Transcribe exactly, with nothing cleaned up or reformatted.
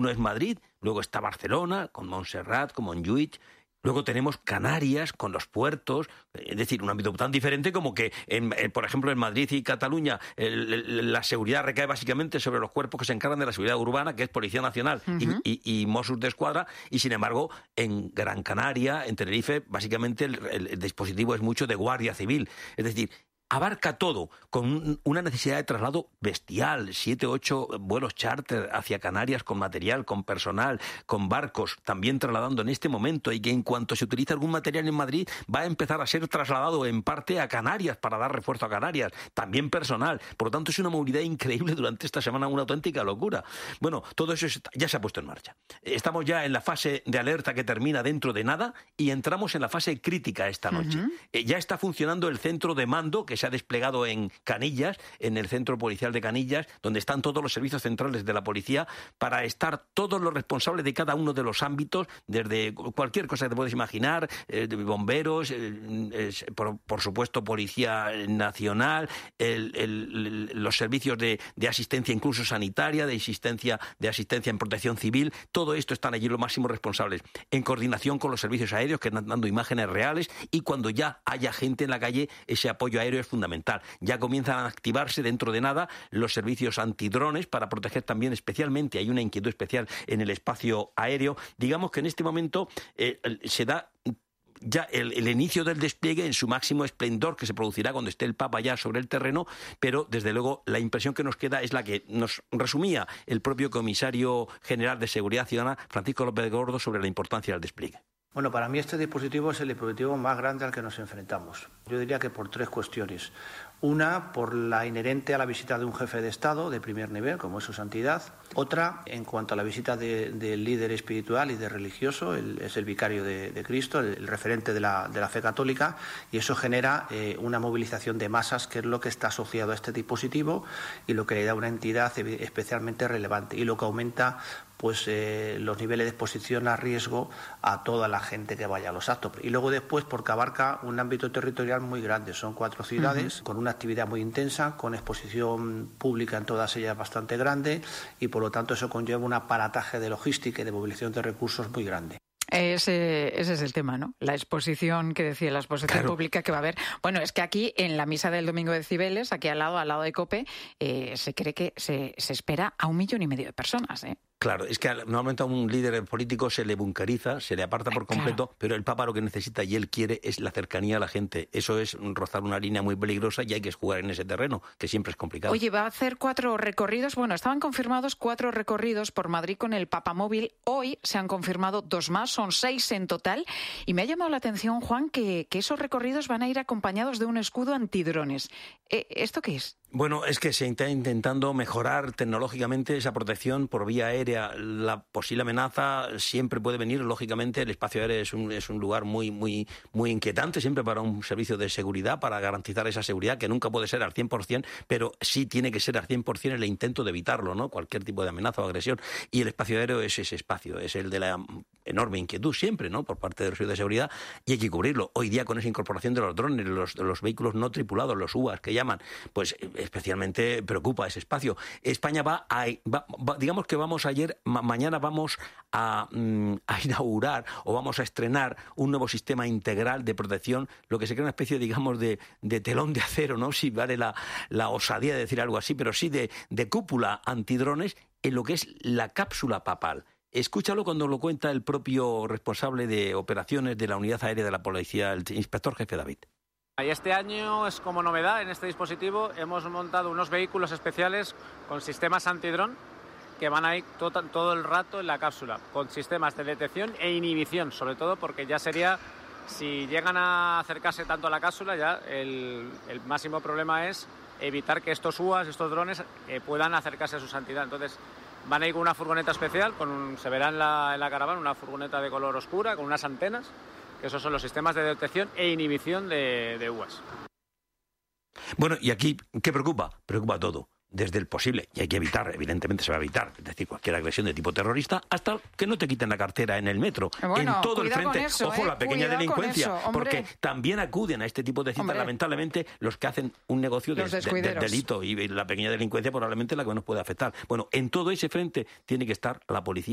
Uno es Madrid, luego está Barcelona, con Montserrat, con Montjuïc. Luego tenemos Canarias con los puertos, es decir, un ámbito tan diferente como que, en, en, por ejemplo, en Madrid y Cataluña el, el, la seguridad recae básicamente sobre los cuerpos que se encargan de la seguridad urbana, que es Policía Nacional uh-huh. y, y, y Mossos d'Esquadra, y sin embargo en Gran Canaria, en Tenerife, básicamente el, el, el dispositivo es mucho de Guardia Civil. Es decir, abarca todo, con una necesidad de traslado bestial, siete, ocho vuelos charter hacia Canarias con material, con personal, con barcos, también trasladando en este momento, y que en cuanto se utiliza algún material en Madrid, va a empezar a ser trasladado en parte a Canarias para dar refuerzo a Canarias, también personal. Por lo tanto, es una movilidad increíble durante esta semana, una auténtica locura. Bueno, todo eso ya se ha puesto en marcha. Estamos ya en la fase de alerta que termina dentro de nada y entramos en la fase crítica esta noche. Uh-huh. Ya está funcionando el centro de mando que se ha desplegado en Canillas, en el centro policial de Canillas, donde están todos los servicios centrales de la policía, para estar todos los responsables de cada uno de los ámbitos, desde cualquier cosa que te puedes imaginar, eh, de bomberos, eh, eh, por, por supuesto Policía Nacional, el, el, los servicios de, de asistencia incluso sanitaria, de asistencia, de asistencia en protección civil, todo esto están allí los máximos responsables, en coordinación con los servicios aéreos que están dando imágenes reales, y cuando ya haya gente en la calle, ese apoyo aéreo es fundamental. Ya comienzan a activarse dentro de nada los servicios antidrones para proteger también especialmente, hay una inquietud especial en el espacio aéreo. Digamos que en este momento eh, se da ya el, el inicio del despliegue en su máximo esplendor, que se producirá cuando esté el Papa ya sobre el terreno, pero desde luego la impresión que nos queda es la que nos resumía el propio comisario general de Seguridad Ciudadana, Francisco López Gordo, sobre la importancia del despliegue. Bueno, para mí este dispositivo es el dispositivo más grande al que nos enfrentamos. Yo diría que por tres cuestiones. Una, por la inherente a la visita de un jefe de Estado de primer nivel, como es su santidad. Otra, en cuanto a la visita del de líder espiritual y de religioso, el, es el vicario de, de Cristo, el, el referente de la, de la fe católica, y eso genera eh, una movilización de masas, que es lo que está asociado a este dispositivo y lo que le da una entidad especialmente relevante y lo que aumenta pues eh, los niveles de exposición a riesgo a toda la gente que vaya a los actos. Y luego después, porque abarca un ámbito territorial muy grande, son cuatro ciudades, uh-huh. con una actividad muy intensa, con exposición pública en todas ellas bastante grande, y por lo tanto eso conlleva un aparataje de logística y de movilización de recursos muy grande. Ese, ese es el tema, ¿no? La exposición que decía, la exposición claro. pública que va a haber. Bueno, es que aquí, en la misa del Domingo de Cibeles, aquí al lado, al lado de COPE, eh, se cree que se, se espera a un millón y medio de personas, ¿eh? Claro, es que normalmente a un líder político se le bunkeriza, se le aparta por completo, claro. pero el Papa lo que necesita y él quiere es la cercanía a la gente. Eso es rozar una línea muy peligrosa y hay que jugar en ese terreno, que siempre es complicado. Oye, va a hacer cuatro recorridos. Bueno, estaban confirmados cuatro recorridos por Madrid con el Papamóvil. Hoy se han confirmado dos más, son seis en total. Y me ha llamado la atención, Juan, que, que esos recorridos van a ir acompañados de un escudo antidrones. ¿Esto qué es? Bueno, es que se está intentando mejorar tecnológicamente esa protección por vía aérea. La posible amenaza siempre puede venir, lógicamente, el espacio aéreo es un, es un lugar muy, muy, muy inquietante, siempre para un servicio de seguridad, para garantizar esa seguridad, que nunca puede ser al cien por ciento, pero sí tiene que ser al cien por ciento el intento de evitarlo, ¿no? Cualquier tipo de amenaza o agresión. Y el espacio aéreo es ese espacio, es el de la enorme inquietud siempre, ¿no? Por parte de los servicios de seguridad, y hay que cubrirlo. Hoy día, con esa incorporación de los drones, los, los vehículos no tripulados, los U A S que llaman, pues especialmente preocupa ese espacio. España va a, va, va, digamos que vamos ayer, ma, mañana vamos a, mm, a inaugurar o vamos a estrenar un nuevo sistema integral de protección, lo que se crea una especie, digamos, de, de telón de acero, ¿no? Si vale la, la osadía de decir algo así, pero sí de, de cúpula antidrones en lo que es la cápsula papal. Escúchalo cuando lo cuenta el propio responsable de operaciones de la Unidad Aérea de la Policía, el inspector jefe David. Y este año es como novedad en este dispositivo, hemos montado unos vehículos especiales con sistemas antidrón que van a ir todo, todo el rato en la cápsula, con sistemas de detección e inhibición, sobre todo porque ya sería, si llegan a acercarse tanto a la cápsula, ya el, el máximo problema es evitar que estos U A S, estos drones, eh, puedan acercarse a su santidad. Entonces van a ir con una furgoneta especial, con un, se verá en la, en la caravana, una furgoneta de color oscura, con unas antenas. Esos son los sistemas de detección e inhibición de, de U A S. Bueno, y aquí, ¿qué preocupa? Preocupa todo. Desde el posible, y hay que evitar, evidentemente se va a evitar, es decir, cualquier agresión de tipo terrorista, hasta que no te quiten la cartera en el metro, bueno, en todo el frente. Eso, Ojo, eh, la pequeña delincuencia, eso, porque también acuden a este tipo de citas, hombre, lamentablemente, los que hacen un negocio de, de, de delito, y la pequeña delincuencia probablemente la que nos puede afectar. Bueno, en todo ese frente tiene que estar la policía